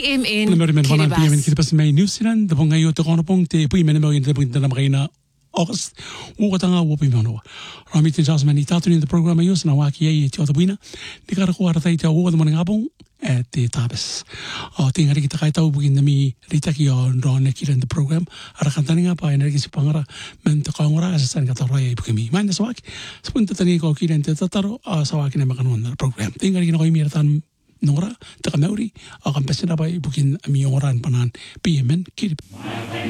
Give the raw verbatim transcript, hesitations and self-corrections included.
M N Nummer men vanan P M N Kiribati. Kiribati mai New Zealand pong ngayon to kono pong te pui men mo in te pung na makina August o tanga o pi mono. Rami te jas mani tatu in the program ayos na waki ai te o buina. Ni kara ko ara tai te o mo ngabong e te tabes. O te ngari kita kai tau bukin na mi rita ki o ron ki in the program. Ara kantani nga pa energi si pangara men te kangora as san kata roi bukimi. Man sa waki. Spunta tani ko ki te tataro sa waki na makanon na program. Te ngari ko mi tan nora te ka mauri a kampesina ba bukin mi oran panan P M N Kiribati.